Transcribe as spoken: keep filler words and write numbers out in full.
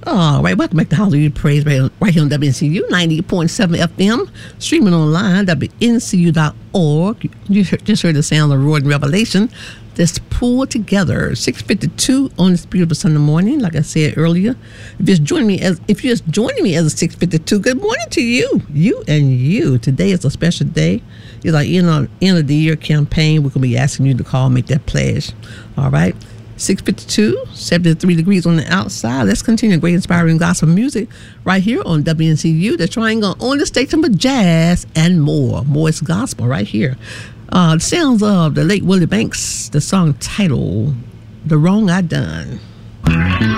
All right, welcome back to Hallelujah Praise right, right here on W N C U ninety point seven F M, streaming online, W N C U dot org. You heard, just heard the sound of Roaring Revelation. That's pulled together, six fifty-two on this beautiful Sunday morning. Like I said earlier, if you're just joining me as if you're just joining me as a six fifty-two, good morning to you, you and you. Today is a special day. It's like end of, end of the year campaign. We're gonna be asking you to call, and make that pledge. All right. six fifty-two, seventy-three degrees on the outside. Let's continue great inspiring gospel music right here on W N C U, the Triangle on the station for jazz and more. More is gospel right here. Uh, the sounds of the late Willie Banks, the song titled The Wrong I Done.